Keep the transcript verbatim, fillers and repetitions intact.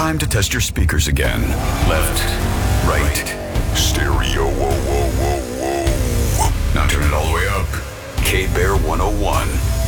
time to test your speakers again. Left, right, stereo, whoa, whoa, whoa, whoa. Now turn it all the way up. K-Bear one oh one.